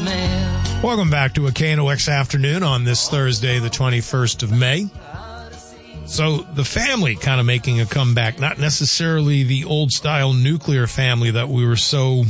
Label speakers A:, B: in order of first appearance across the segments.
A: Welcome back to a KNOX afternoon on this Thursday, the 21st of May. So the family kind of making a comeback, not necessarily the old-style nuclear family that we were so,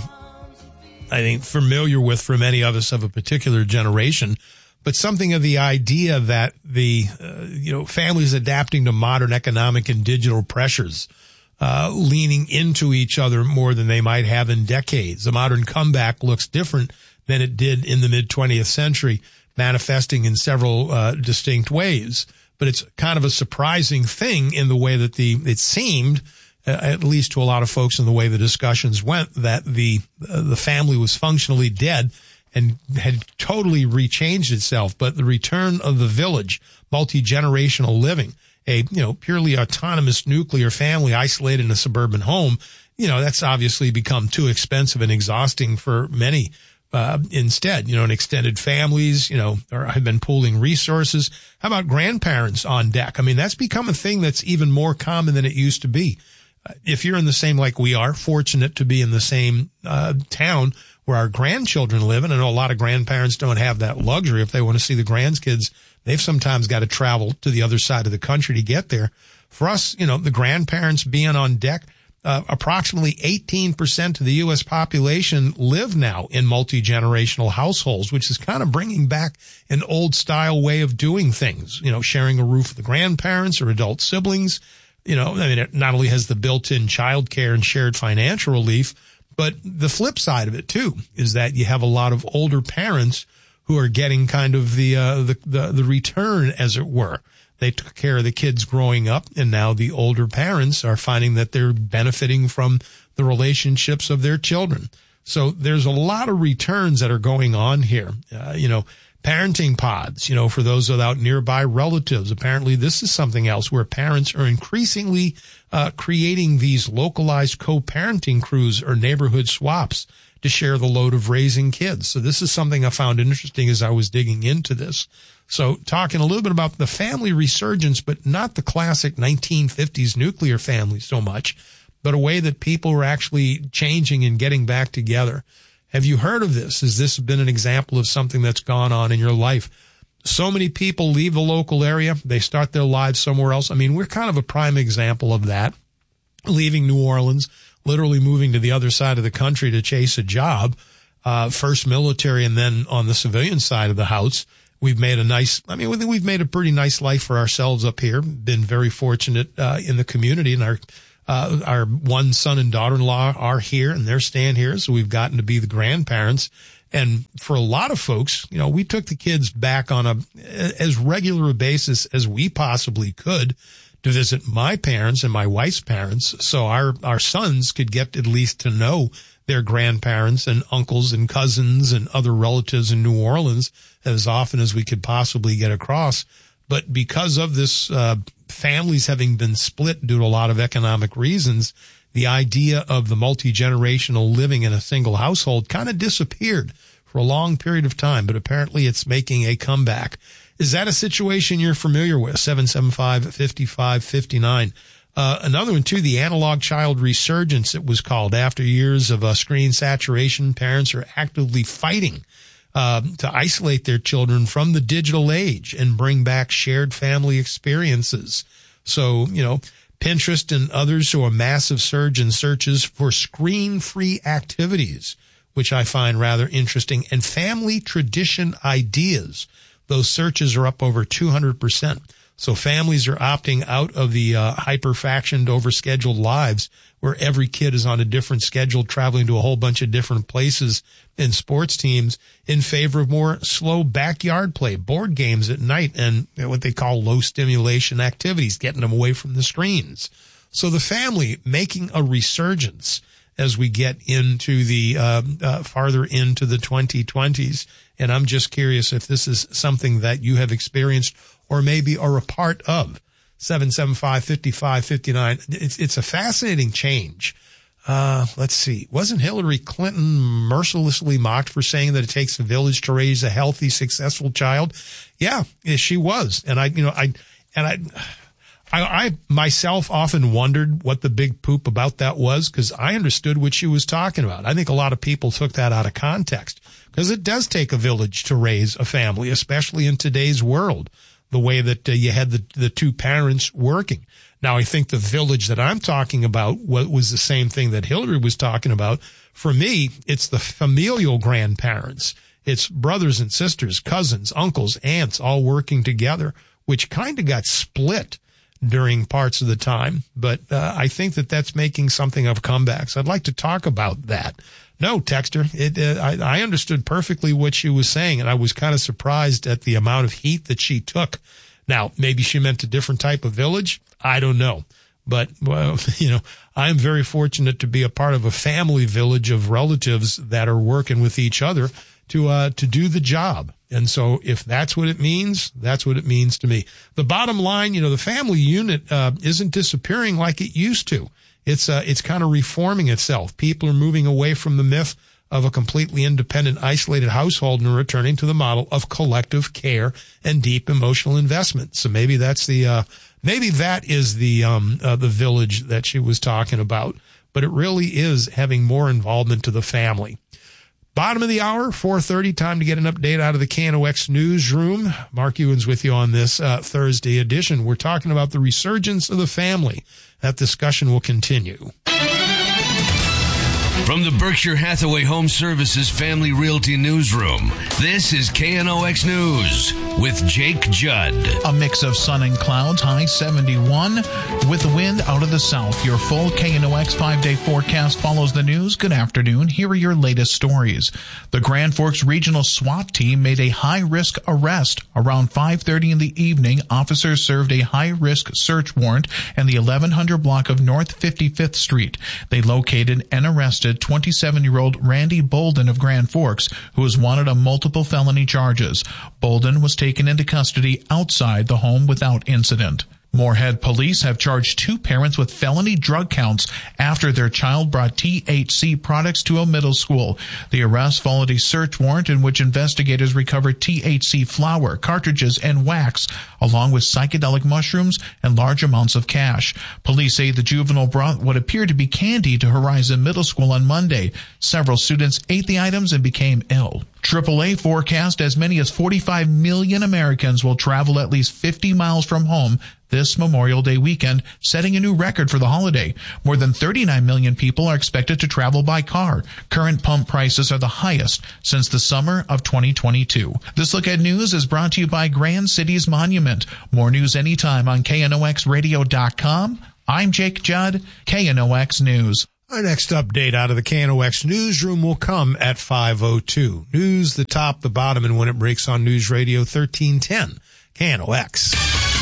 A: I think, familiar with for many of us of a particular generation, but something of the idea that the, families adapting to modern economic and digital pressures, leaning into each other more than they might have in decades. The modern comeback looks different than it did in the mid-20th century, manifesting in several distinct ways. But it's kind of a surprising thing in the way that it seemed, at least to a lot of folks in the way the discussions went, that the family was functionally dead and had totally rechanged itself. But the return of the village, multi-generational living, a purely autonomous nuclear family isolated in a suburban home, that's obviously become too expensive and exhausting for many. Instead, extended families, have been pooling resources. How about grandparents on deck? I mean, that's become a thing that's even more common than it used to be. If you're in the same, like we are, fortunate to be in the same town where our grandchildren live, and I know a lot of grandparents don't have that luxury. If they want to see the grandkids, they've sometimes got to travel to the other side of the country to get there. For us, the grandparents being on deck, approximately 18% of the U.S. population live now in multi-generational households, which is kind of bringing back an old-style way of doing things, sharing a roof with the grandparents or adult siblings. It not only has the built-in childcare and shared financial relief, but the flip side of it, too, is that you have a lot of older parents who are getting kind of the return, as it were. They took care of the kids growing up, and now the older parents are finding that they're benefiting from the relationships of their children. So there's a lot of returns that are going on here. Parenting pods, for those without nearby relatives. Apparently this is something else where parents are increasingly creating these localized co-parenting crews or neighborhood swaps to share the load of raising kids. So this is something I found interesting as I was digging into this. So talking a little bit about the family resurgence, but not the classic 1950s nuclear family so much, but a way that people are actually changing and getting back together. Have you heard of this? Has this been an example of something that's gone on in your life? So many people leave the local area. They start their lives somewhere else. I mean, we're kind of a prime example of that. Leaving New Orleans, literally moving to the other side of the country to chase a job, first military and then on the civilian side of the house. We've made we've made a pretty nice life for ourselves up here. Been very fortunate in the community, and our one son and daughter-in-law are here, and they're staying here, so we've gotten to be the grandparents. And for a lot of folks, we took the kids back on as regular a basis as we possibly could to visit my parents and my wife's parents, so our sons could get at least to know their grandparents and uncles and cousins and other relatives in New Orleans as often as we could possibly get across. But because of this, families having been split due to a lot of economic reasons, the idea of the multi-generational living in a single household kind of disappeared for a long period of time, but apparently it's making a comeback. Is that a situation you're familiar with? 775-5559. Another one, too, the analog child resurgence, it was called. After years of screen saturation, parents are actively fighting to isolate their children from the digital age and bring back shared family experiences. So, Pinterest and others show a massive surge in searches for screen-free activities, which I find rather interesting, and family tradition ideas. Those searches are up over 200%. So families are opting out of the hyper-factioned, overscheduled lives where every kid is on a different schedule, traveling to a whole bunch of different places in sports teams, in favor of more slow backyard play, board games at night, and what they call low-stimulation activities, getting them away from the screens. So the family making a resurgence as we get into the farther into the 2020s. And I'm just curious if this is something that you have experienced or maybe are a part of. 775-5559. It's a fascinating change. Let's see. Wasn't Hillary Clinton mercilessly mocked for saying that it takes a village to raise a healthy, successful child? Yeah, she was. And I myself often wondered what the big poop about that was, because I understood what she was talking about. I think a lot of people took that out of context. because it does take a village to raise a family, especially in today's world, the way that you had the two parents working. Now, I think the village that I'm talking about was the same thing that Hillary was talking about. For me, it's the familial grandparents. It's brothers and sisters, cousins, uncles, aunts, all working together, which kind of got split during parts of the time. But I think that that's making something of comebacks. I'd like to talk about that. No, Texter, I understood perfectly what she was saying, and I was kind of surprised at the amount of heat that she took. Now, maybe she meant a different type of village. I don't know. But, well, I'm very fortunate to be a part of a family village of relatives that are working with each other to do the job. And so if that's what it means, that's what it means to me. The bottom line, the family unit isn't disappearing like it used to. It's kind of reforming itself. People are moving away from the myth of a completely independent, isolated household and returning to the model of collective care and deep emotional investment. So maybe that's maybe that is the village that she was talking about. But it really is having more involvement to the family. Bottom of the hour, 4:30, time to get an update out of the KNOX newsroom. Mark Ewan's with you on this Thursday edition. We're talking about the resurgence of the family. That discussion will continue.
B: From the Berkshire Hathaway Home Services Family Realty Newsroom, this is KNOX News with Jake Judd.
C: A mix of sun and clouds, high 71, with the wind out of the south. Your full KNOX 5-day forecast follows the news. Good afternoon. Here are your latest stories. The Grand Forks Regional SWAT team made a high-risk arrest. Around 5:30 in the evening, officers served a high-risk search warrant in the 1100 block of North 55th Street. They located and arrested 27-year-old Randy Bolden of Grand Forks, who was wanted on multiple felony charges. Bolden was taken into custody outside the home without incident. Moorhead police have charged two parents with felony drug counts after their child brought THC products to a middle school. The arrest followed a search warrant in which investigators recovered THC flower, cartridges, and wax, along with psychedelic mushrooms and large amounts of cash. Police say the juvenile brought what appeared to be candy to Horizon Middle School on Monday. Several students ate the items and became ill. AAA forecast as many as 45 million Americans will travel at least 50 miles from home this Memorial Day weekend, setting a new record for the holiday. More than 39 million people are expected to travel by car. Current pump prices are the highest since the summer of 2022. This Look at News is brought to you by Grand Cities Monument. More news anytime on KNOXradio.com. I'm Jake Judd, KNOX News.
A: Our next update out of the KNOX newsroom will come at 5:02. News, the top, the bottom, and when it breaks on News Radio 1310, KNOX.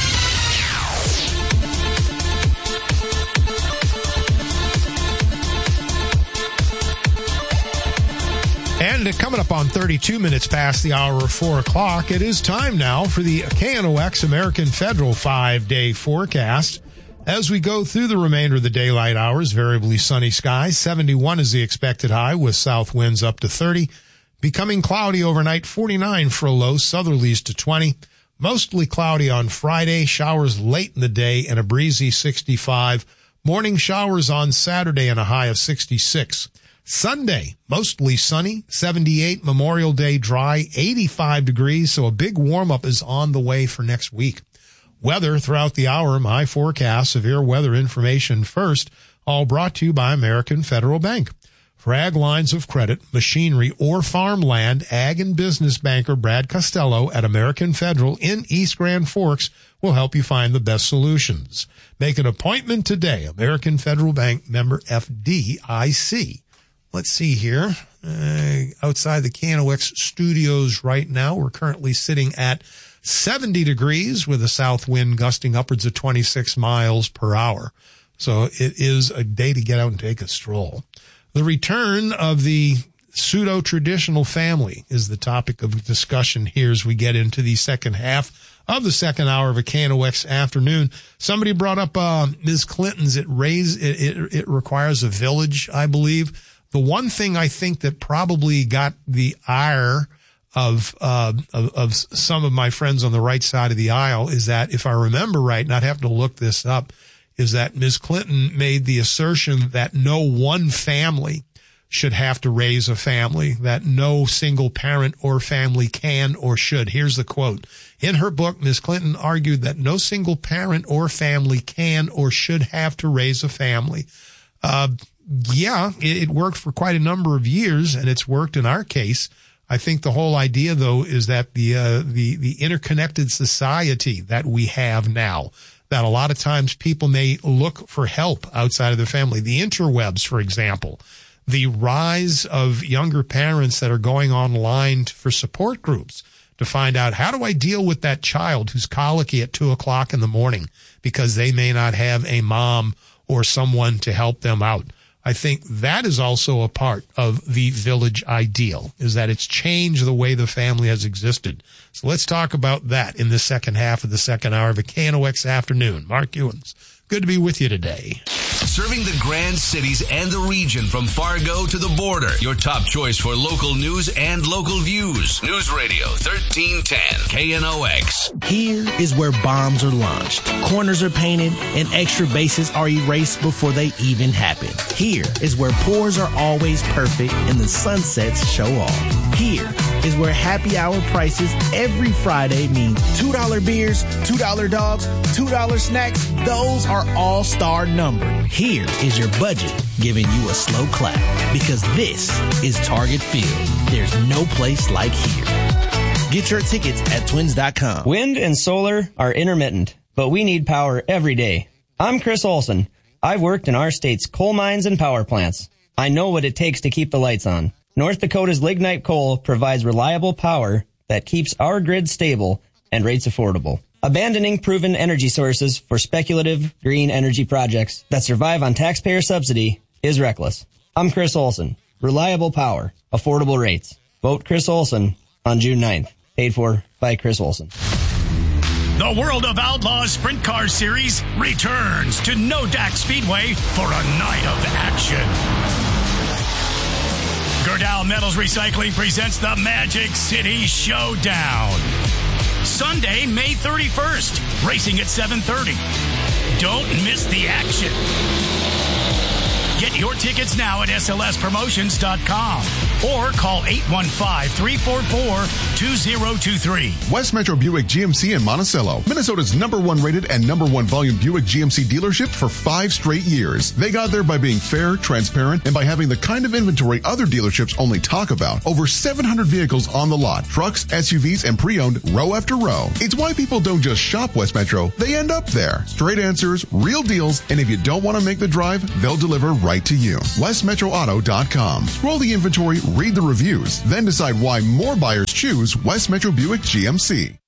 A: And coming up on 32 minutes past the hour of 4 o'clock, it is time now for the KNOX American Federal 5-day forecast. As we go through the remainder of the daylight hours, variably sunny skies. 71 is the expected high with south winds up to 30. Becoming cloudy overnight, 49 for a low, southerlies to 20. Mostly cloudy on Friday, showers late in the day and a breezy 65. Morning showers on Saturday and a high of 66. Sunday, mostly sunny, 78. Memorial Day dry, 85 degrees. So a big warm-up is on the way for next week. Weather throughout the hour, my forecast, severe weather information first, all brought to you by American Federal Bank. For ag lines of credit, machinery, or farmland, ag and business banker Brad Costello at American Federal in East Grand Forks will help you find the best solutions. Make an appointment today. American Federal Bank, member FDIC. Let's see here. Outside the KNOX studios right now, we're currently sitting at 70 degrees with a south wind gusting upwards of 26 miles per hour. So it is a day to get out and take a stroll. The return of the pseudo-traditional family is the topic of discussion here as we get into the second half of the second hour of a KNOX afternoon. Somebody brought up Ms. Clinton's it requires a village, I believe. The one thing I think that probably got the ire of some of my friends on the right side of the aisle is that, if I remember right, not having to look this up, is that Ms. Clinton made the assertion that no one family should have to raise a family, that no single parent or family can or should. Here's the quote. In her book, Ms. Clinton argued that no single parent or family can or should have to raise a family. It worked for quite a number of years, and it's worked in our case. I think the whole idea, though, is that the interconnected society that we have now, that a lot of times people may look for help outside of the family. The interwebs, for example, the rise of younger parents that are going online for support groups to find out, how do I deal with that child who's colicky at 2:00 in the morning because they may not have a mom or someone to help them out. I think that is also a part of the village ideal, is that it's changed the way the family has existed. So let's talk about that in the second half of the second hour of a KNOX Afternoon. Mark Ewens, good to be with you today.
B: Serving the Grand Cities and the region from Fargo to the border. Your top choice for local news and local views. News Radio 1310 KNOX.
D: Here is where bombs are launched, corners are painted, and extra bases are erased before they even happen. Here is where pours are always perfect and the sunsets show off. Here is where happy hour prices every Friday mean $2 beers, $2 dogs, $2 snacks. Those are all-star numbered. Here is your budget giving you a slow clap, because this is Target Field. There's no place like here. Get your tickets at twins.com.
E: Wind and solar are intermittent, but we need power every day. I'm Chris Olson. I've worked in our state's coal mines and power plants. I know what it takes to keep the lights on. North Dakota's lignite coal provides reliable power that keeps our grid stable and rates affordable. Abandoning proven energy sources for speculative green energy projects that survive on taxpayer subsidy is reckless. I'm Chris Olson. Reliable power, affordable rates. Vote Chris Olson on June 9th. Paid for by Chris Olson.
F: The World of Outlaws Sprint Car Series returns to Nodak Speedway for a night of action. Gerdau Metals Recycling presents the Magic City Showdown. Sunday, May 31st, racing at 7:30. Don't miss the action. Get your tickets now at slspromotions.com or call 815-344-2023.
G: West Metro Buick GMC in Monticello, Minnesota's #1 rated and #1 volume Buick GMC dealership for 5 straight years. They got there by being fair, transparent, and by having the kind of inventory other dealerships only talk about. Over 700 vehicles on the lot, trucks, SUVs, and pre-owned row after row. It's why people don't just shop West Metro, they end up there. Straight answers, real deals, and if you don't want to make the drive, they'll deliver right to you. WestMetroAuto.com. Scroll the inventory, read the reviews, then decide why more buyers choose West Metro Buick GMC.